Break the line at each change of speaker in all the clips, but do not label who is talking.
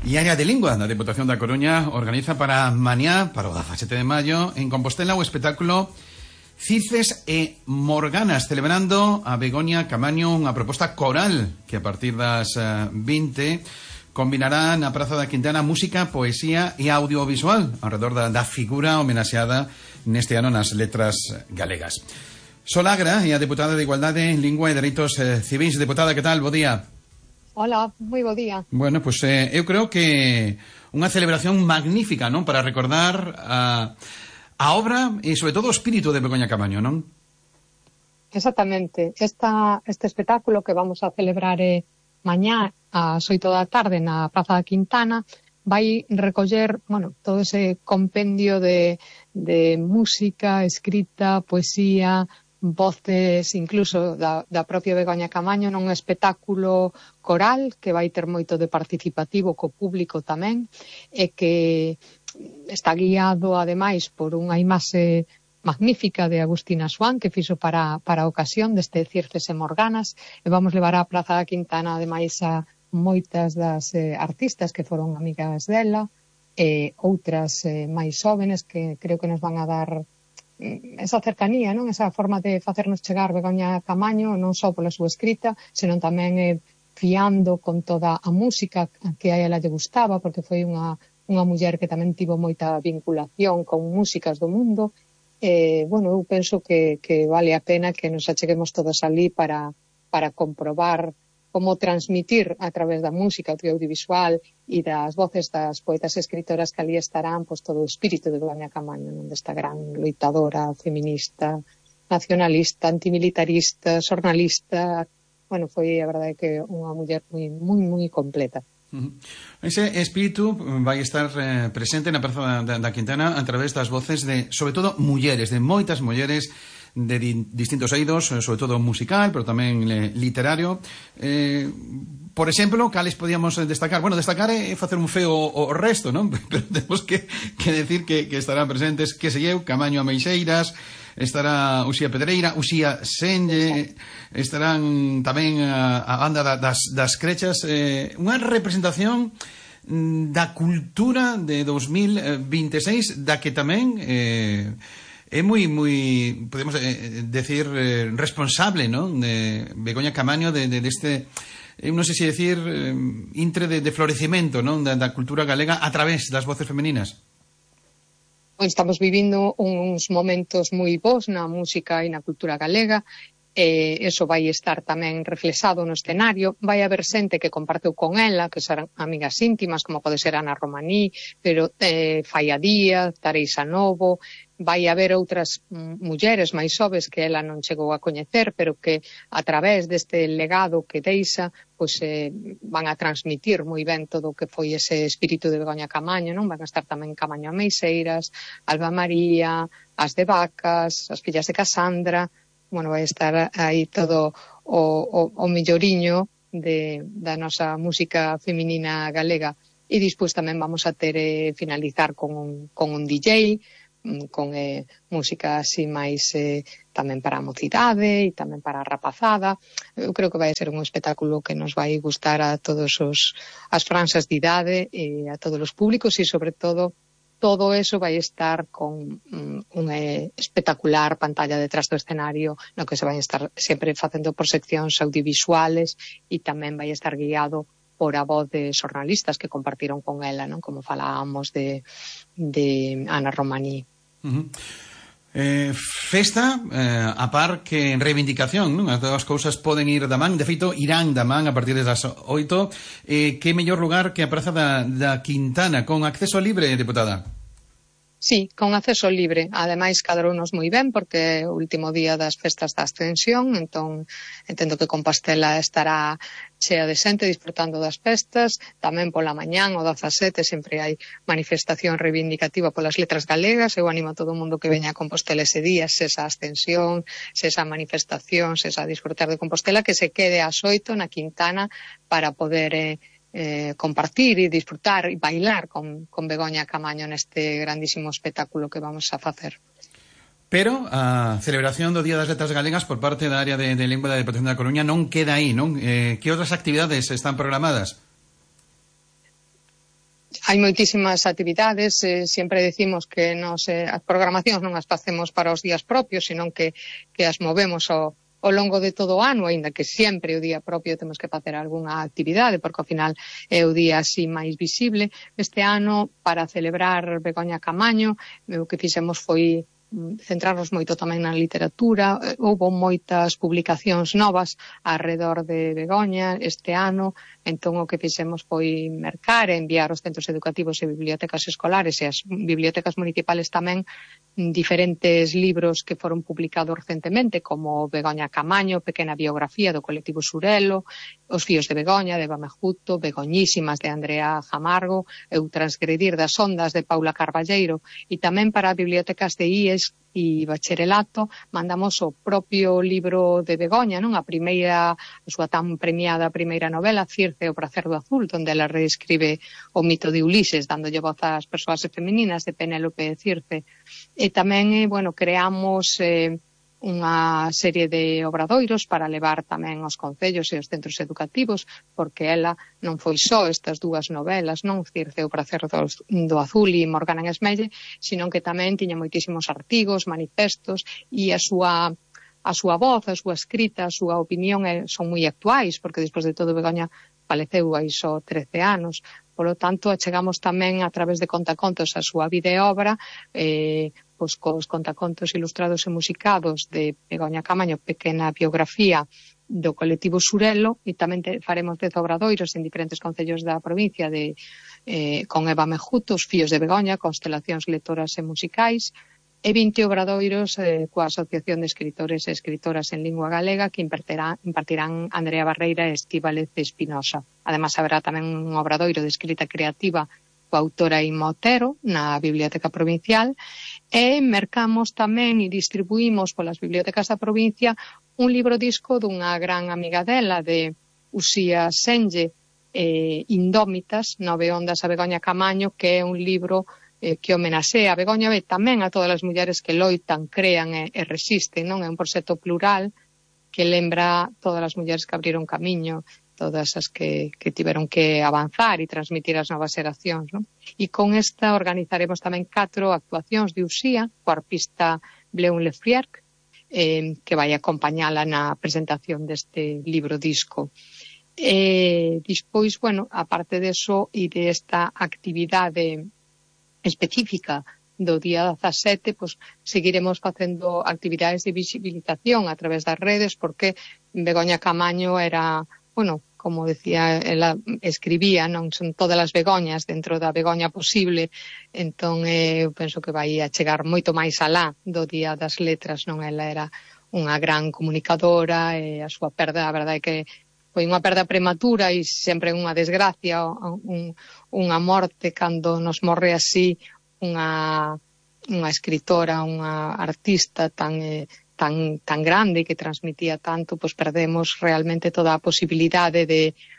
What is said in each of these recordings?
E a área de lingua da Deputación da Coruña organiza para mañá, para o 17 de maio, en Compostela o espectáculo Circes e Morganas, celebrando a Begoña Camaño, unha proposta coral que a partir das 20 combinará na Praza da Quintana música, poesía e audiovisual alrededor da figura homenaxeada neste ano nas letras galegas. Sol Agra é a deputada de Igualdade, Lingua e Dereitos Civis. Deputada, que tal? Bo día.
Hola, moi bo día.
Bueno, pois eu creo que unha celebración magnífica, non? Para recordar a obra e, sobre todo, o espírito de Begoña Camaño, non?
Exactamente. Este espectáculo que vamos a celebrar mañá ás 8 da tarde na Praza da Quintana vai recoller, todo ese compendio de música, escrita, poesía, voces, incluso da propia Begoña Camaño, nun espectáculo coral que vai ter moito de participativo co público tamén, e que está guiado, ademais, por unha imaxe magnífica de Agustina Suán, que fixo para a ocasión deste Circes e Morganas, e vamos levar á Praza da Quintana, ademais, a moitas das artistas que foron amigas dela, e outras máis jóvenes que creo que nos van a dar esa cercanía, non? Esa forma de facernos chegar Begoña Camaño, non só pola súa escrita, senón tamén fiando con toda a música que a ela lle gustaba, porque foi unha muller que tamén tivo moita vinculación con músicas do mundo. Eu penso que vale a pena que nos acheguemos todos ali para comprobar como transmitir a través da música, do audiovisual e das voces das poetas e escritoras que ali estarán, todo o espírito de Begoña Camaño, desta gran loitadora, feminista, nacionalista, antimilitarista, xornalista. Foi a verdade que unha muller moi completa.
Ese espírito vai estar presente na Praza da Quintana a través das voces de, sobre todo, mulleres, de moitas mulleres de distintos eidos, sobre todo musical, pero tamén literario. Por exemplo, cales podíamos destacar? Destacar é facer un feo o resto, non? Pero temos que decir que estarán presentes, que se eu, Camaño Ameixeiras, estará Uxía Pedreira, Uxía Senlle, estarán tamén a banda das Crechas, unha representación da cultura de 2026, da que tamén é moi, podemos decir, responsable, non? De Begoña Camaño deste, non sei se decir, intre de florecimento, non? Da cultura galega a través das voces femininas.
Estamos vivindo uns momentos moi bons na música e na cultura galega, e iso vai estar tamén reflexado no escenario. Vai haber xente que comparteu con ela, que serán amigas íntimas, como pode ser Ana Romaní, pero Faia Díaz, Tareisa Novo. Vai haber outras mulleres máis xoves que ela non chegou a coñecer, pero que a través deste legado que deixa, van a transmitir moi ben todo o que foi ese espírito de Begoña Camaño, non? Van a estar tamén Camaño Ameixeiras, Alba María, as de Vacas, as fillas de Casandra. Vai estar aí todo o melloriño da nosa música feminina galega. E despois tamén vamos a ter finalizar con un DJ, con música así máis tamén para a mocidade e tamén para a rapazada. Eu creo que vai ser un espectáculo que nos vai gustar a todos as franxas de idade e a todos os públicos, e sobre todo eso vai estar con unha espectacular pantalla detrás do escenario, no que se vai estar sempre facendo proxeccións audiovisuales, e tamén vai estar guiado por a voz de xornalistas que compartiron con ela, non? Como falábamos de Ana Romaní.
Festa a par que reivindicación, non? As dúas cousas poden ir da man, de feito irán da man a partir das 8. Que mellor lugar que a Praza da Quintana, con acceso libre, deputada?
Sí, con acceso libre. Ademais, cadrounos moi ben, porque é o último día das festas da Ascensión, entón entendo que Compostela estará chea de xente disfrutando das festas. Tamén pola mañán, o 17, sempre hai manifestación reivindicativa polas letras galegas. Eu animo a todo o mundo que veña a Compostela ese día, se esa Ascensión, se esa manifestación, se esa disfrutar de Compostela, que se quede ás 8 na Quintana para poder compartir e disfrutar e bailar con Begoña Camaño neste grandísimo espectáculo que vamos a facer.
Pero a celebración do Día das Letras Galegas por parte da área de Lingua da Deputación da Coruña non queda aí, non? Que outras actividades están programadas?
Hai moitísimas actividades, sempre decimos que as programacións non as facemos para os días propios, senón que as movemos ao longo de todo o ano, aínda que sempre o día propio temos que facer algunha actividade, porque ao final é o día así máis visible. Este ano, para celebrar Begoña Camaño, o que fixemos foi centrarnos moito tamén na literatura. Houbo moitas publicacións novas alrededor de Begoña este ano, entón o que fixemos foi mercar e enviar aos centros educativos e bibliotecas escolares e as bibliotecas municipales tamén diferentes libros que foron publicados recentemente, como Begoña Camaño, pequena biografía do colectivo Surelo, Os fíos de Begoña, de Eva Mejuto, Begoñísimas, de Andrea Jamargo, Eu transgredir das ondas, de Paula Carballeiro, e tamén para bibliotecas de IES e bacharelato mandamos o propio libro de Begoña, non? A súa tan premiada primeira novela, Circe, o prazer do azul, onde ela reescribe o mito de Ulises, dándolle voz ás persoas femininas, de Penélope e Circe. E tamén, creamos unha serie de obradoiros para levar tamén aos concellos e aos centros educativos, porque ela non foi só estas dúas novelas, non? Circe, o prazer do azul e Morgana en Esmelle, sino que tamén tiña moitísimos artigos, manifestos, e a súa voz, a súa escrita, a súa opinión son moi actuais, porque despois de todo Begoña faleceu hai só 13 anos. Polo tanto, achegamos tamén a través de contacontos a súa vida e obra, cos contacontos ilustrados e musicados de Begoña Camaño, pequena biografía do colectivo Surelo, e tamén faremos 10 obradoiros en diferentes concellos da provincia con Eva Mejuto, Os fíos de Begoña, constelacións lectoras e musicais, e 20 obradoiros coa Asociación de Escritores e Escritoras en Lingua Galega, que impartirán Andrea Barreira e Estíbaliz Espinosa. Ademais, haberá tamén un obradoiro de escrita creativa coa autora Inma Otero na Biblioteca Provincial, e mercamos tamén e distribuímos polas bibliotecas da provincia un libro disco dunha gran amiga dela, de Uxía Senlle, Indómitas, 9 ondas a Begoña Camaño, que é un libro que homenaxea a Begoña e tamén a todas as mulleres que loitan, crean e resisten, non? É un proxecto plural que lembra todas as mulleres que abriron camiño, todas as que tiveron que avanzar e transmitir as novas xeracións, non? E con esta organizaremos tamén 4 actuacións de Uxía, co arpista Bleun Lefrierc, que vai acompañala na presentación deste libro disco. Despois, aparte deso e desta actividade específica do día 17, seguiremos facendo actividades de visibilización a través das redes, porque Begoña Camaño era, como decía, ela escribía, non son todas as Begoñas dentro da Begoña posible, entón eu penso que vai a chegar moito máis alá do Día das Letras, non? Ela era unha gran comunicadora e a súa perda, a verdade é que foi unha perda prematura e sempre unha desgracia, unha morte cando nos morre así unha escritora, unha artista tan grande que transmitía tanto, perdemos realmente toda a posibilidade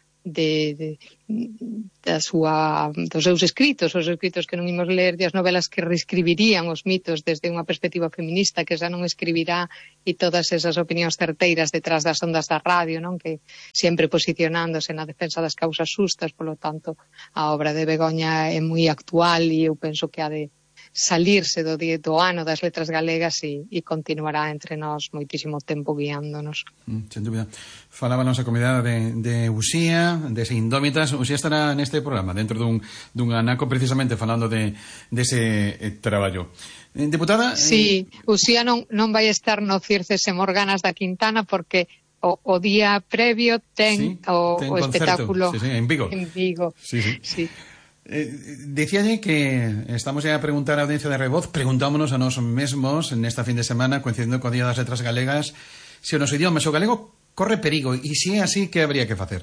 dos seus escritos, os escritos que non imos ler, das novelas que reescribirían os mitos desde unha perspectiva feminista, que xa non escribirá, e todas esas opinións certeiras detrás das ondas da radio, non? Que sempre posicionándose na defensa das causas xustas. Polo tanto, a obra de Begoña é moi actual e eu penso que ha de salirse do ano das letras galegas e continuará entre nós moitísimo tempo guiándonos.
Sen dúbida. Falábanos a comunidade de Uxía, de Indómitas. Uxía estará neste programa dentro dun anaco precisamente falando dese traballo. Deputada...
Sí, Uxía non vai estar no Circes e Morganas da Quintana porque o día previo ten o espectáculo
en Vigo. Sí. Dicíalle que estamos ya a preguntar a audiencia de Revoz, preguntámonos a nós mesmos nesta fin de semana, coincidendo co Día das Letras Galegas, se o noso idioma, o galego, corre perigo, e se é así, que habría que facer?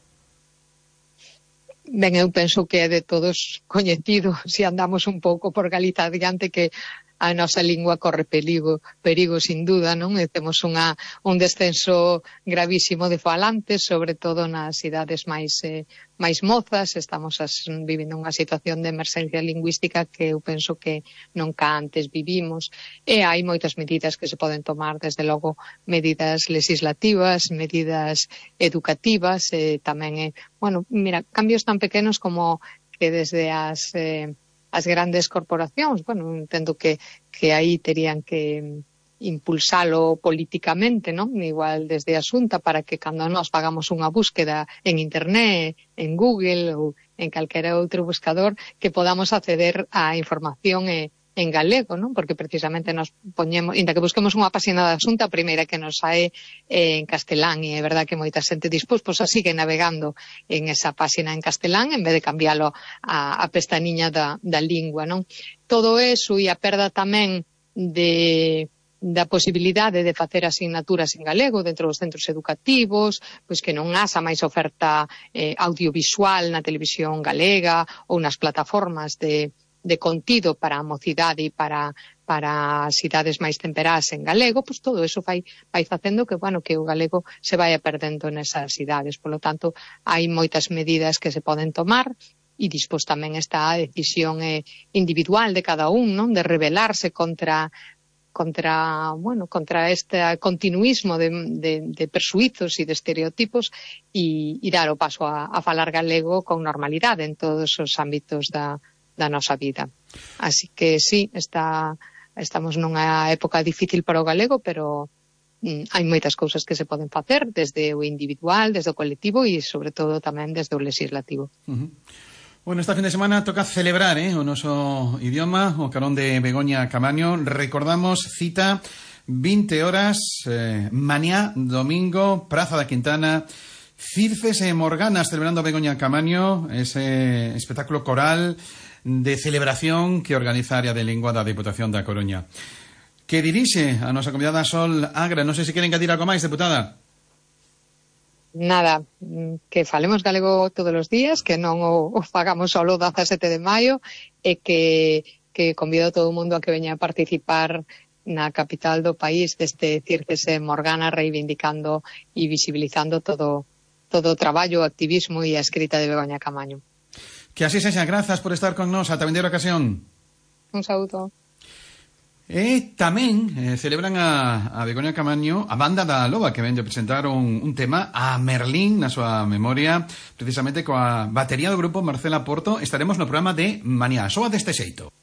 Ben, eu penso que é de todos coñecido, se andamos un pouco por Galiza adiante, que a nosa lingua corre perigo sin duda, non? E temos un descenso gravísimo de falantes, sobre todo nas idades máis mozas. Estamos vivindo unha situación de emerxencia lingüística que eu penso que nunca antes vivimos, e hai moitas medidas que se poden tomar, desde logo medidas legislativas, medidas educativas, tamén cambios tan pequenos como que desde as grandes corporacións, bueno, entendo que aí terían que impulsalo políticamente, non? Igual desde a Xunta, para que cando nós pagamos unha búsqueda en internet, en Google ou en calquera outro buscador, que podamos acceder á información en galego, non? Porque precisamente nos poñemos, inda que busquemos unha páxina da Xunta, a primeira que nos sae en castelán, e é verdad que moita xente dispós, pois sigue navegando en esa páxina en castelán en vez de cambialo a pestaniña da lingua, non? Todo eso e a perda tamén da posibilidade de facer asignaturas en galego dentro dos centros educativos, pois que non haxa máis oferta audiovisual na televisión galega ou nas plataformas de contido para a mocidade e para as idades máis temperadas en galego, pois todo eso vai facendo que, bueno, que o galego se vaya perdendo nesas idades. Por lo tanto, hai moitas medidas que se poden tomar e dispós tamén está a decisión individual de cada un, non? De rebelarse contra este continuismo de persuizos e de estereotipos e dar o paso a falar galego con normalidade en todos os ámbitos da nosa vida. Así que sí, estamos nunha época difícil para o galego, pero hai moitas cousas que se poden facer desde o individual, desde o colectivo e sobre todo tamén desde o legislativo.
Bueno, esta fin de semana toca celebrar o noso idioma, o carón de Begoña Caamaño. Recordamos, cita 20 horas, mañá, domingo, Praza da Quintana, Circes e Morganas celebrando a Begoña Caamaño, ese espectáculo coral de celebración que organiza a Área de Lingua da Diputación da Coruña. Que dirixe a nosa convidada Sol Agra. Non sei se queren engadir algo máis, deputada.
Nada, que falemos galego todos os días, que non o fagamos só o 17 de maio, e que convido a todo o mundo a que veña a participar na capital do país deste Circes e Morgana, reivindicando e visibilizando todo o traballo, o activismo e a escrita de Begoña Caamaño.
Que así sexa, grazas por estar con nós, ata vindeira ocasión.
Un saúdo.
E tamén celebran a Begoña Caamaño, a banda da Loba, que ven de presentar un tema a Merlín na súa memoria, precisamente coa batería do grupo Marcela Porto. Estaremos no programa de mañá, soa deste xeito.